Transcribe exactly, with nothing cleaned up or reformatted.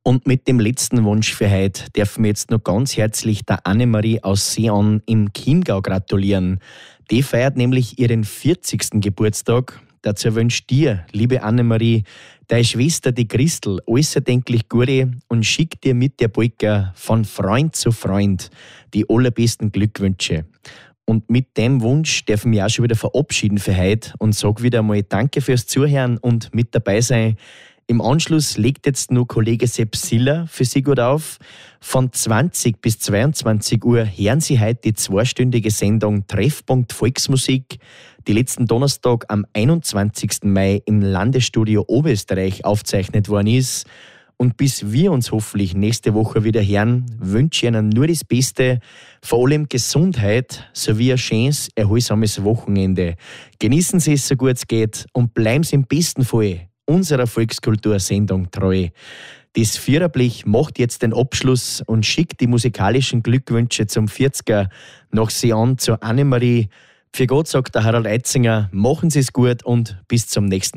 Und mit dem letzten Wunsch für heute dürfen wir jetzt noch ganz herzlich der Annemarie aus Seean im Chiemgau gratulieren. Die feiert nämlich ihren vierzigsten Geburtstag. Dazu wünscht dir, liebe Annemarie, deine Schwester, die Christel, alles erdenklich Gute und schickt dir mit der Polka von Freund zu Freund die allerbesten Glückwünsche. Und mit dem Wunsch dürfen wir auch schon wieder verabschieden für heute und sag wieder einmal Danke fürs Zuhören und mit dabei sein. Im Anschluss legt jetzt noch Kollege Sepp Siller für Sie gut auf. Von zwanzig bis zweiundzwanzig Uhr hören Sie heute die zweistündige Sendung Treffpunkt Volksmusik, die letzten Donnerstag am einundzwanzigsten Mai im Landesstudio Oberösterreich aufgezeichnet worden ist. Und bis wir uns hoffentlich nächste Woche wieder hören, wünsche ich Ihnen nur das Beste, vor allem Gesundheit sowie ein schönes, erholsames Wochenende. Genießen Sie es so gut es geht und bleiben Sie im besten Fall unserer Volkskultursendung treu. Das Viererblech macht jetzt den Abschluss und schickt die musikalischen Glückwünsche zum vierziger nach Seean zur Annemarie. Für Gott sagt der Harald Eitzinger, machen Sie es gut und bis zum nächsten Mal.